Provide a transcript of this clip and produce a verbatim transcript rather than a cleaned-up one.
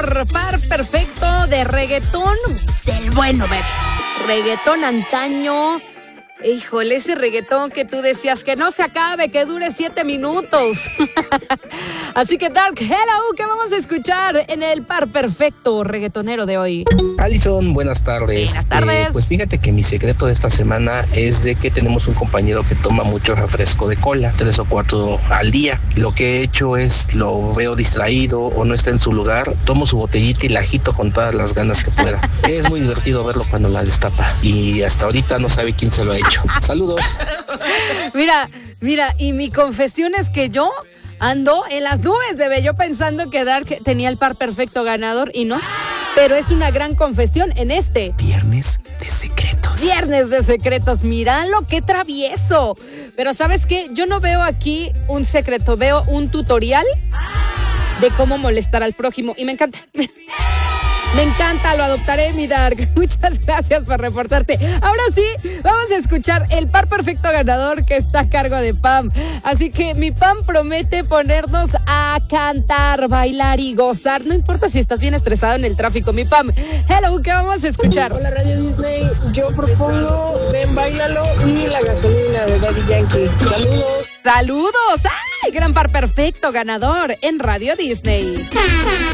ganador. Par perfecto de reggaetón del bueno, bebé. Reggaetón antaño. Híjole, ese reggaetón que tú decías que no se acabe, que dure siete minutos. Así que Dark, hello, ¿qué vamos a escuchar en el par perfecto reggaetonero de hoy? Alison, buenas tardes. Buenas tardes. Eh, pues fíjate que mi secreto de esta semana es de que tenemos un compañero que toma mucho refresco de cola, tres o cuatro al día. Lo que he hecho es, lo veo distraído o no está en su lugar, tomo su botellita y la agito con todas las ganas que pueda. Es muy divertido verlo cuando la destapa y hasta ahorita no sabe quién se lo ha hecho. Saludos. Mira, mira, y mi confesión es que yo ando en las nubes, bebé. Yo pensando que Dark tenía el par perfecto ganador y no. Pero es una gran confesión en este Viernes de secretos. Viernes de secretos. Míralo, qué travieso. Pero ¿sabes qué? Yo no veo aquí un secreto, veo un tutorial de cómo molestar al prójimo. Y me encanta. Me encanta, lo adoptaré, mi Dark. Muchas gracias por reportarte. Ahora sí, vamos a escuchar el par perfecto ganador que está a cargo de Pam. Así que mi Pam promete ponernos a cantar, bailar y gozar. No importa si estás bien estresado en el tráfico, mi Pam. Hello, ¿qué vamos a escuchar? Hola, Radio Disney. Yo propongo Ven, Báilalo y La Gasolina de Daddy Yankee. Saludos. ¡Saludos! ¡Ay, gran par perfecto ganador en Radio Disney!